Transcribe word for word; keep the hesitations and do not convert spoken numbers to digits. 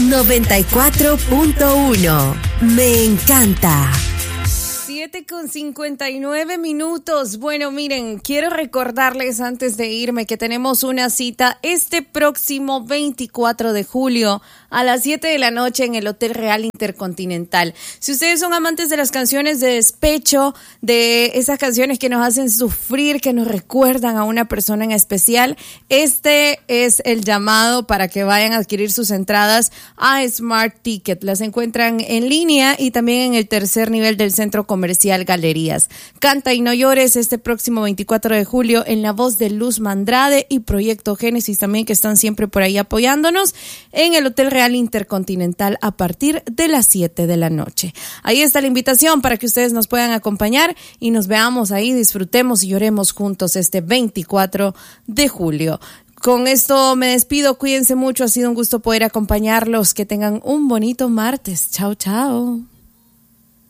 noventa y cuatro punto uno. Me encanta. siete con cincuenta y nueve minutos. Bueno, miren, quiero recordarles antes de irme que tenemos una cita este próximo veinticuatro de julio a las siete de la noche en el Hotel Real Intercontinental. Si ustedes son amantes de las canciones de despecho, de esas canciones que nos hacen sufrir, que nos recuerdan a una persona en especial, este es el llamado para que vayan a adquirir sus entradas a Smart Ticket. Las encuentran en línea y también en el tercer nivel del Centro Comercial Galerías. Canta y no llores este próximo veinticuatro de julio en la voz de Luz Mandrade y Proyecto Génesis también, que están siempre por ahí apoyándonos, en el Hotel Real Intercontinental a partir de las siete de la noche. Ahí está la invitación para que ustedes nos puedan acompañar y nos veamos ahí, disfrutemos y lloremos juntos este veinticuatro de julio. Con esto me despido, cuídense mucho, ha sido un gusto poder acompañarlos, que tengan un bonito martes. Chao, chao.